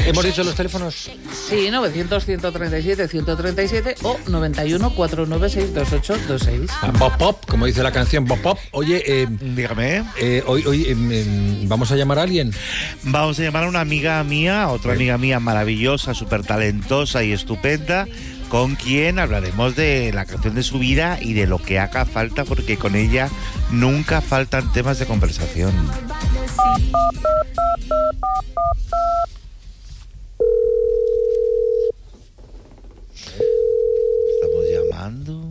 ¿Hemos dicho los teléfonos? Sí, 900-137-137 o 91-496-2826. Bop Pop, como dice la canción Bop Pop. Oye, dígame. Hoy ¿vamos a llamar a alguien? Vamos a llamar a una amiga mía, otra amiga mía maravillosa, súper talentosa y estupenda, con quien hablaremos de la canción de su vida y de lo que haga falta, porque con ella nunca faltan temas de conversación. Estamos llamando.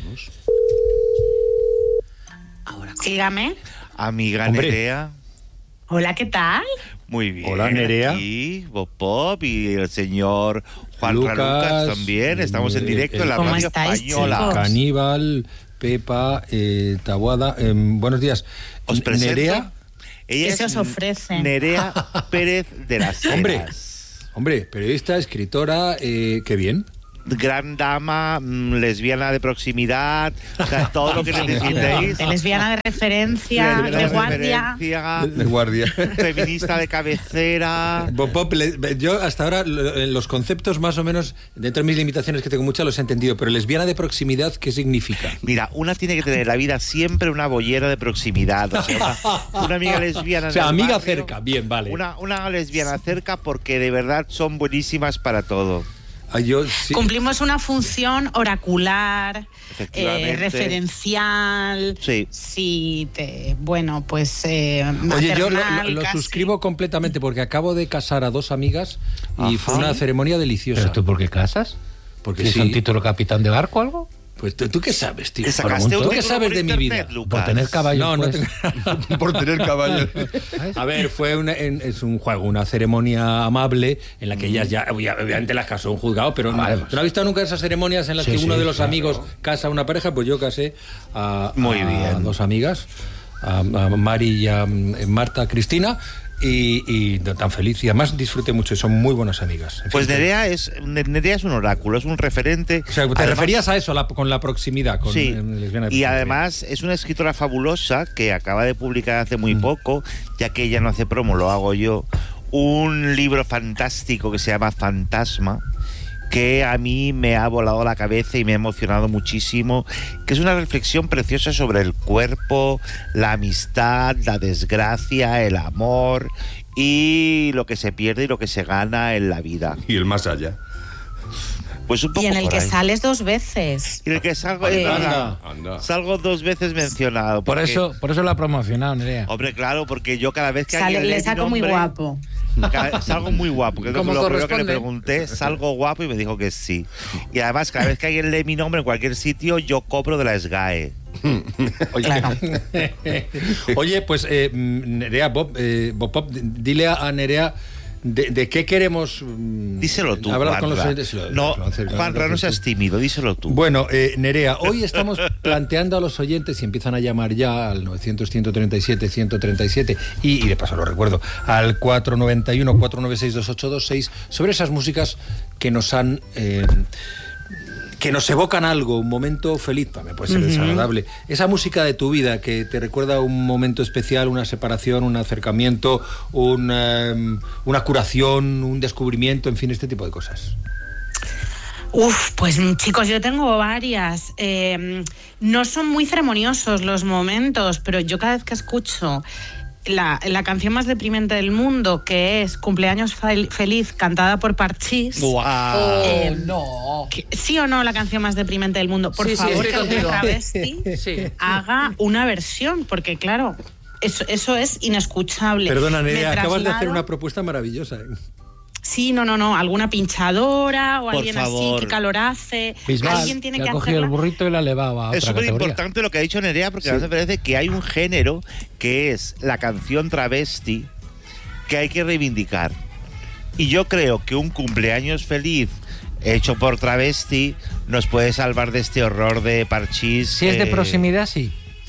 Ahora, dígame. Amiga Hombre. Nerea. Hola, ¿qué tal? Muy bien. Hola, Nerea. Y Bob Pop y el señor Juan Lucas, Lucas también. Estamos en directo en la ¿Cómo radio estáis, española. chicos? Caníbal, Pepa, Taboada. Buenos días. Os presento. Nerea. Ella ¿Qué es se os ofrece? Nerea Pérez de las Heras. Hombre, periodista, escritora, qué bien. Gran dama, lesbiana de proximidad, o sea, todo lo que necesitéis. De lesbiana de referencia, Lesbiana de guardia. referencia, De guardia. feminista de cabecera. Bob Pop, yo hasta ahora los conceptos más o menos, dentro de mis limitaciones que tengo muchas, los he entendido, pero lesbiana de proximidad, ¿qué significa? Mira, una tiene que tener en la vida siempre una bollera de proximidad. O sea, una amiga lesbiana. O sea, del amiga barrio, cerca, bien, vale. Una lesbiana cerca, porque de verdad son buenísimas para todo. Yo, sí. Cumplimos una función oracular, Efectivamente. referencial. Sí. Sí, bueno, pues Oye, yo maternal, lo casi. suscribo completamente porque acabo de casar a dos amigas y Ajá. fue una ceremonia deliciosa. ¿Pero tú por qué casas? Porque ¿Es sí. un título capitán de barco o algo? Pues ¿tú qué sabes, tío? ¿Te sacaste ¿Tú un qué título sabes por de mi internet, vida? Lucas? Por tener caballo. No, no pues. por tener caballos. A ver, fue es un juego, una ceremonia amable en la que ellas ya, obviamente las casó un juzgado, pero Vale, ¿tú pues. no has visto nunca esas ceremonias en las Sí, que uno sí, de los claro. amigos casa a una pareja? Pues yo casé Muy a bien. dos amigas, a Mari y a Marta Cristina, y tan feliz. Y además disfruté mucho y son muy buenas amigas. En Pues fin, Nerea es un oráculo, es un referente. o sea, te Además, referías a eso, con la proximidad. Con, sí, lesbiana de y proximidad. además es una escritora fabulosa que acaba de publicar hace muy poco, ya que ella no hace promo, lo hago yo, un libro fantástico que se llama Fantasma, que a mí me ha volado la cabeza y me ha emocionado muchísimo, que es una reflexión preciosa sobre el cuerpo, la amistad, la desgracia, el amor y lo que se pierde y lo que se gana en la vida. Y el más allá. Pues un poco Y en el por que ahí. sales 2 veces. Y en el que salgo, Anda. Anda. salgo 2 veces mencionado. Por porque- eso lo ha promocionado, Nerea. Hombre, claro, porque yo cada vez que alguien Le lee mi saco muy nombre, guapo. Salgo muy guapo, que es lo Como primero que le corresponde. pregunté, salgo guapo y me dijo que sí. Y además, cada vez que alguien lee mi nombre en cualquier sitio, yo cobro de la SGAE. Oye, Claro. Oye, pues Nerea, Bob Pop, dile a Nerea de qué queremos Díselo tú, hablar con los Juanra. oyentes. No, Conocer, Juanra, no seas tímido, díselo tú. Bueno, Nerea, hoy estamos planteando a los oyentes, y empiezan a llamar ya al 900-137-137 y de paso lo recuerdo, al 491-496-2826, sobre esas músicas que nos han... que nos evocan algo, un momento feliz, también puede ser desagradable. Esa música de tu vida que te recuerda un momento especial, una separación, un acercamiento, una curación, un descubrimiento, en fin, este tipo de cosas. Pues chicos, yo tengo varias. No son muy ceremoniosos los momentos, pero yo cada vez que escucho la canción más deprimente del mundo, que es Cumpleaños Feliz, cantada por Parchís. ¡Guau! No. ¿Sí o no la canción más deprimente del mundo? Por Sí, sí, favor, estoy que contigo. el travesti Sí. haga una versión, porque claro, eso es inescuchable. Perdona, Me Nerea, acabas de hacer traslado- una propuesta maravillosa. Sí, no, alguna pinchadora o Por alguien favor. así que calorhace. Bisbal, Alguien tiene que que ha cogido hacerla. el burrito y la elevaba a otra Es súper categoría. importante lo que ha dicho Nerea, porque a mí me parece que hay un género que es la canción travesti que hay que reivindicar. Y yo creo que un cumpleaños feliz hecho por travesti nos puede salvar de este horror de Parchís. Si es de proximidad, sí.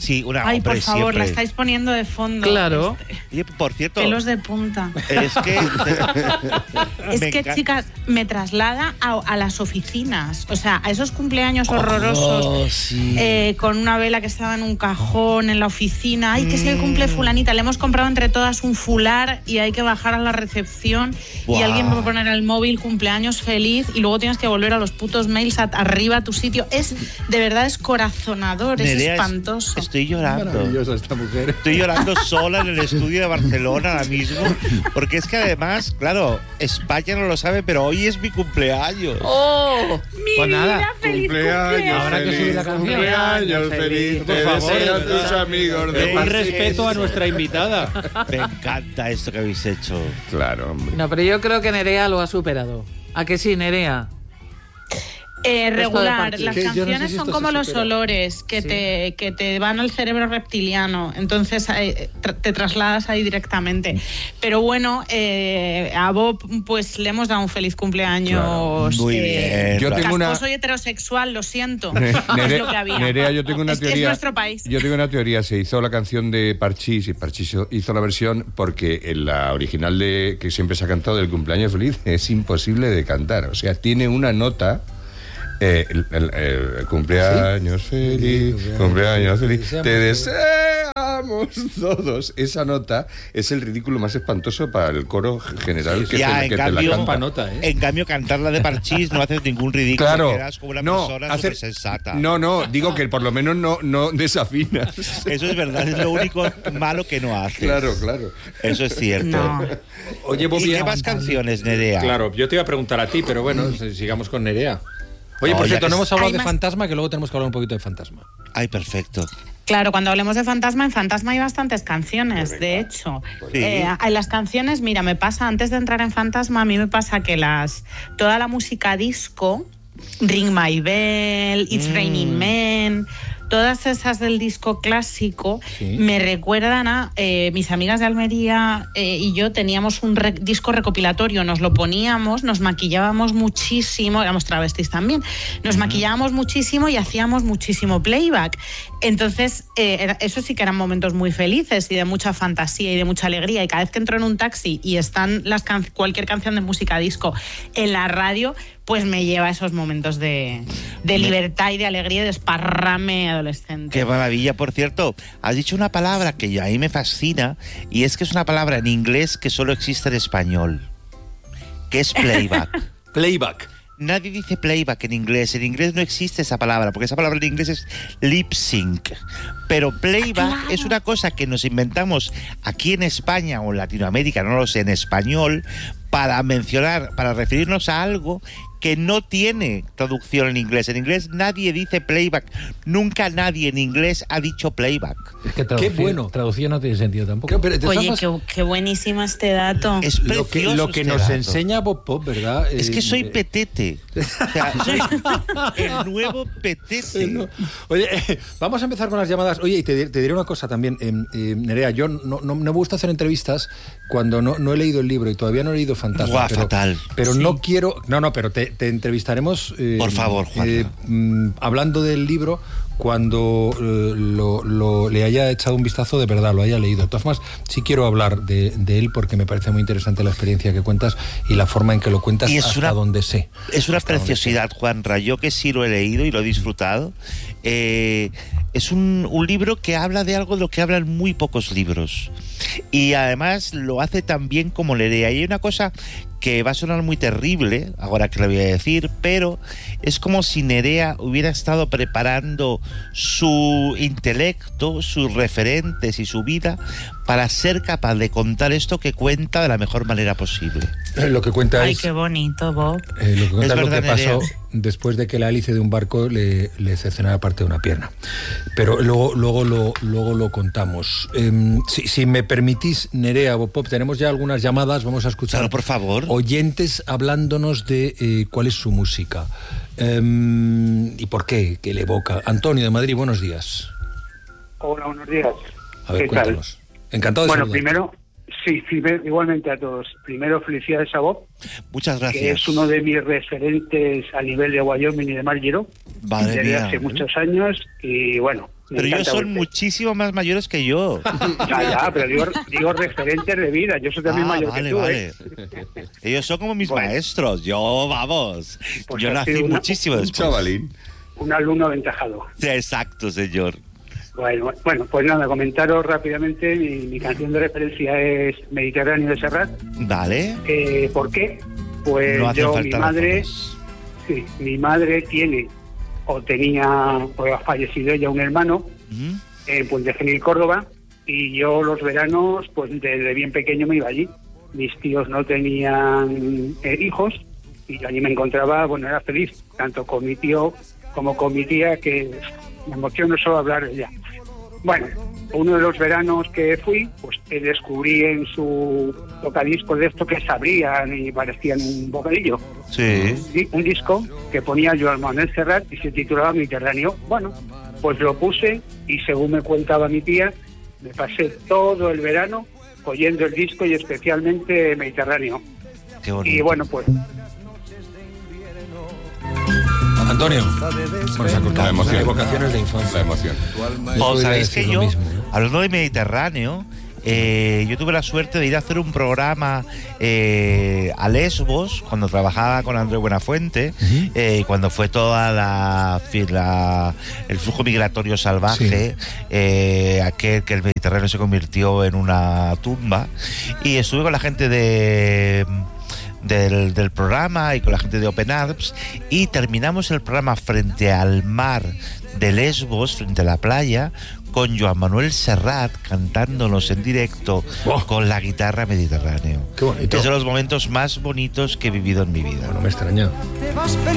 Sí, una Ay, hombre, por favor, siempre. la estáis poniendo de fondo. Claro. Oye, por cierto, Pelos de punta. es que... Es me que, encanta. chicas, me traslada a las oficinas. O sea, a esos cumpleaños horrorosos sí. con una vela que estaba en un cajón en la oficina. Ay, que es el cumple fulanita. Le hemos comprado entre todas un fular y hay que bajar a la recepción y Buah. alguien va a poner el móvil cumpleaños feliz y luego tienes que volver a los putos mails arriba a tu sitio. Es, de verdad, es corazonador, es Nerea, espantoso. Estoy llorando. Maravillosa esta mujer. Estoy llorando sola en el estudio de Barcelona ahora mismo, porque es que además, claro, España no lo sabe, pero hoy es mi cumpleaños. ¡Oh! Mi Pues nada, vida, feliz Cumpleaños Habrá que feliz, subir la canción. cumpleaños feliz, Por te favor, desean de verdad. tus amigos de Ey, París. respeto a nuestra invitada. Me encanta esto que habéis hecho. Claro, hombre. No, pero yo creo que Nerea lo ha superado. ¿A que sí, Nerea? Regular, Parchís. las Que yo no sé canciones si son esto como se los supera. olores que, Sí. que te van al cerebro reptiliano, entonces te trasladas ahí directamente. Pero bueno, a Bob pues le hemos dado un feliz cumpleaños. Muy bien. Yo tengo una- Soy heterosexual, lo siento. Ne- Es lo que había. Nerea, yo tengo una Es teoría. nuestro país. Yo tengo una teoría. Se hizo la canción de Parchís y Parchís hizo la versión porque en la original de que siempre se ha cantado del cumpleaños feliz es imposible de cantar. O sea, tiene una nota. Cumpleaños feliz, cumpleaños feliz. Te deseamos todos. Esa nota es el ridículo más espantoso para el coro general que Ya, te, en que te la cambio, canta. nota, ¿eh? En cambio, cantarla de Parchís no haces ningún ridículo. Claro, Quedas como una no, persona hacer- súper sensata. no, digo que por lo menos no desafinas. Eso es verdad, es lo único malo que no haces. Claro. Eso es cierto. No. Oye, ¿Y Bobby, qué más canciones, Nerea? Claro, yo te iba a preguntar a ti, pero bueno, sigamos con Nerea. Oye, No, por ya cierto, que no hemos hablado hay de más- Fantasma, que luego tenemos que hablar un poquito de Fantasma. Ay, perfecto. Claro, cuando hablemos de Fantasma, en Fantasma hay bastantes canciones, de hecho. Sí. En las canciones, mira, me pasa, antes de entrar en Fantasma, a mí me pasa que toda la música disco, Ring My Bell, It's Raining Men, todas esas del disco clásico, Sí. me recuerdan a mis amigas de Almería y yo teníamos un disco recopilatorio, nos lo poníamos, nos maquillábamos muchísimo, éramos travestis también, nos maquillábamos muchísimo y hacíamos muchísimo playback. Entonces, eso sí que eran momentos muy felices y de mucha fantasía y de mucha alegría. Y cada vez que entro en un taxi y están cualquier canción de música disco en la radio, pues me lleva a esos momentos de libertad y de alegría y de esparrame adolescente. Qué maravilla, por cierto. Has dicho una palabra que a mí me fascina y es que es una palabra en inglés que solo existe en español, que es playback. Playback. Nadie dice playback en inglés. En inglés no existe esa palabra, porque esa palabra en inglés es lip sync. Pero playback Claro. es una cosa que nos inventamos aquí en España o en Latinoamérica, no lo sé, en español, para mencionar, para referirnos a algo que no tiene traducción en inglés. En inglés nadie dice playback. Nunca nadie en inglés ha dicho playback. Es que Qué bueno. traducir no tiene sentido tampoco. Pero de todas Oye, formas, qué buenísimo este dato. Es lo precioso lo que este nos dato. enseña Bob Pop, ¿verdad? Es que soy Eh, petete. O sea, soy el nuevo petete. no. Oye, vamos a empezar con las llamadas. Oye, y te diré una cosa también, Nerea, yo no me gusta hacer entrevistas cuando no he leído el libro y todavía no he leído Fantasma. Buah, pero, fatal. Pero Sí. no quiero... No, pero te entrevistaremos... Por favor, Juanma. hablando del libro cuando le haya echado un vistazo de verdad, lo haya leído. De todas formas, sí quiero hablar de él porque me parece muy interesante la experiencia que cuentas y la forma en que lo cuentas Y es hasta una- donde sé. Es una Hasta donde preciosidad, Juanra. Yo que sí lo he leído y lo he disfrutado. Es un libro que habla de algo de lo que hablan muy pocos libros. Y además lo hace tan bien como Nerea. Y hay una cosa que va a sonar muy terrible, ahora que lo voy a decir, pero es como si Nerea hubiera estado preparando su intelecto, sus referentes y su vida para ser capaz de contar esto que cuenta de la mejor manera posible. Lo que cuenta Ay, es... qué bonito, Bob. Lo que cuenta Es es lo verdad, que pasó Nerea. después de que la hélice de un barco le cercenara parte de una pierna. Pero luego lo contamos. Si me permitís, Nerea, Bob Pop, tenemos ya algunas llamadas, vamos a escuchar Claro, por favor. oyentes hablándonos de cuál es su música y por qué le evoca. Antonio de Madrid, buenos días. Hola, buenos días. A ver, ¿Qué cuéntanos. Encantado de Bueno, saludarte. primero, Sí, igualmente a todos. Primero, felicidades a Bob, Muchas que gracias. es uno de mis referentes a nivel de Wyoming y de Mar Giro, Madre desde mía. hace muchos años, y bueno. me Pero ellos encanta son verte. muchísimo más mayores que yo. Ya, pero digo referentes de vida. Yo soy también mayor vale, que tú, vale. ¿eh? Ellos son como mis Bueno. maestros. Yo, vamos. Pues yo ha nací sido una- muchísimo Un después. chavalín. Un alumno aventajado. Sí, exacto, señor. Bueno, pues nada, comentaros rápidamente. Mi canción de referencia es Mediterráneo de Serrat. Vale. ¿Por qué? Pues No hacen mi falta madre, razones. sí, mi madre tiene o tenía, pues ha fallecido ella, un hermano Ujú. en Puente Genil, Córdoba, y yo los veranos, pues desde bien pequeño me iba allí. Mis tíos no tenían hijos y yo allí me encontraba, bueno, era feliz, tanto con mi tío como con mi tía, que me emociono solo hablar de ella. Bueno, uno de los veranos que fui, pues descubrí en su tocadiscos de esto que se abrían y parecían un bocadillo. Sí. Un disco que ponía Joan Manuel Serrat y se titulaba Mediterráneo. Bueno, pues lo puse y según me contaba mi tía, me pasé todo el verano oyendo el disco y especialmente Mediterráneo. Qué bonito. Y bueno, pues Antonio, bueno, se ha cortado. La emoción. Evocaciones de infancia. La emoción. Pues Yo sabéis podría que decir yo, lo mismo, ¿eh? hablando de Mediterráneo, yo tuve la suerte de ir a hacer un programa a Lesbos cuando trabajaba con Andrés Buenafuente, cuando fue toda el flujo migratorio salvaje, aquel que el Mediterráneo se convirtió en una tumba, y estuve con la gente del programa y con la gente de Open Arms, y terminamos el programa frente al mar de Lesbos, frente a la playa, con Joan Manuel Serrat cantándonos en directo con la guitarra Mediterráneo. Qué bonito. Es de los momentos más bonitos que he vivido en mi vida. No me extraña.